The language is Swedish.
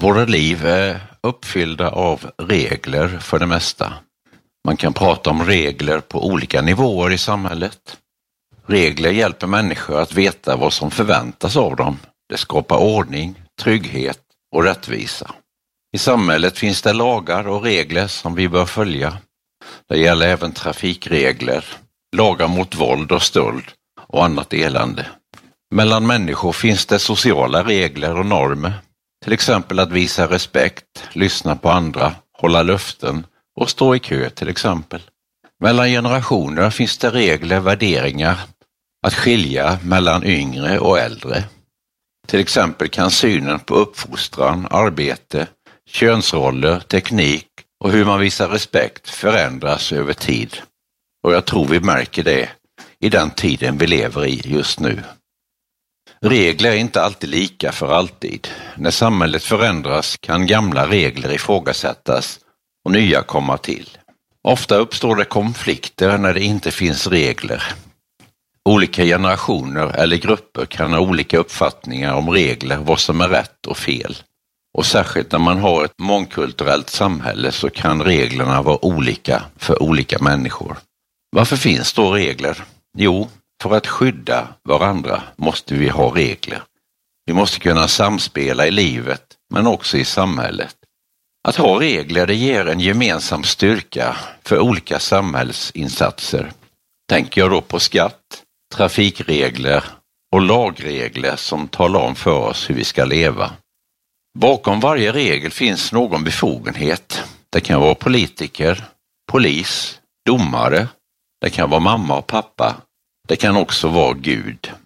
Våra liv är uppfyllda av regler för det mesta. Man kan prata om regler på olika nivåer i samhället. Regler hjälper människor att veta vad som förväntas av dem. Det skapar ordning, trygghet och rättvisa. I samhället finns det lagar och regler som vi bör följa. Det gäller även trafikregler, lagar mot våld och stöld och annat elände. Mellan människor finns det sociala regler och normer. Till exempel att visa respekt, lyssna på andra, hålla löften och stå i kö till exempel. Mellan generationer finns det regler, värderingar, att skilja mellan yngre och äldre. Till exempel kan synen på uppfostran, arbete, könsroller, teknik och hur man visar respekt förändras över tid. Och jag tror vi märker det i den tiden vi lever i just nu. Regler är inte alltid lika för alltid. När samhället förändras kan gamla regler ifrågasättas och nya komma till. Ofta uppstår det konflikter när det inte finns regler. Olika generationer eller grupper kan ha olika uppfattningar om regler, vad som är rätt och fel. Och särskilt när man har ett mångkulturellt samhälle så kan reglerna vara olika för olika människor. Varför finns då regler? Jo, för att skydda varandra måste vi ha regler. Vi måste kunna samspela i livet men också i samhället. Att ha regler det ger en gemensam styrka för olika samhällsinsatser. Tänker jag då på skatt, trafikregler och lagregler som talar om för oss hur vi ska leva. Bakom varje regel finns någon befogenhet. Det kan vara politiker, polis, domare. Det kan vara mamma och pappa. Det kan också vara Gud.